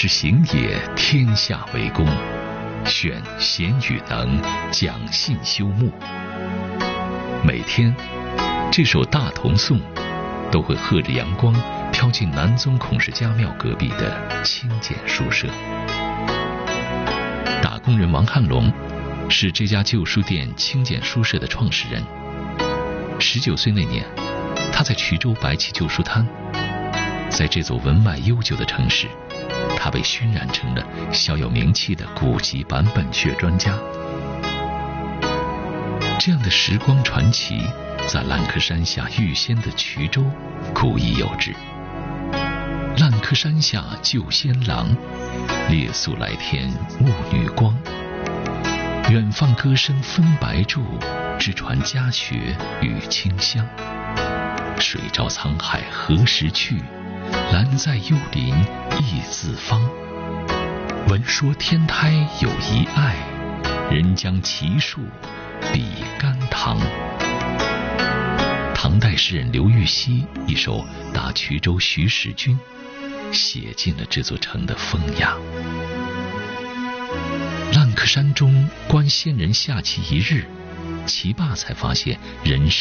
之行也，天下为公。选贤与能，讲信修睦。每天，这首大同颂都会和着阳光飘进南宗孔氏家庙隔壁的清简书社。打工人王汉龙是这家旧书店清简书社的创始人。19岁那年，他在衢州摆起旧书摊。在这座文脉悠久的城市，他被熏染成了小有名气的古籍版本学专家。这样的时光传奇，在烂柯山下遇仙的衢州古已有之。烂柯山下救仙郎，列宿来天雾女光。远放歌声分白柱，直传家学与清香。水照沧海何时去？兰在幽林一字方。闻说天台有一爱，人将奇树比甘棠。唐代诗人刘禹锡一首《答衢州徐时君》，写尽了这座城的风雅。烂柯山中观仙人下棋一日，棋罢才发现人